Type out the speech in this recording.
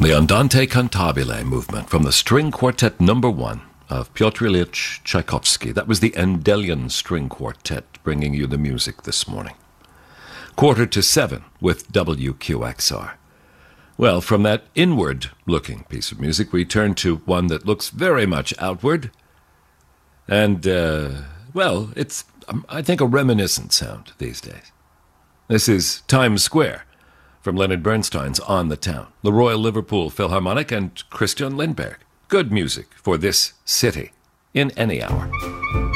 the Andante Cantabile movement from the String Quartet No. 1 of Pyotr Ilyich Tchaikovsky. That was the Endelian String Quartet bringing you the music this morning. 6:45 with WQXR. Well, from that inward-looking piece of music, we turn to one that looks very much outward. And, it's, I think, a reminiscent sound these days. This is Times Square from Leonard Bernstein's On the Town, the Royal Liverpool Philharmonic, and Christian Lindberg. Good music for this city in any hour.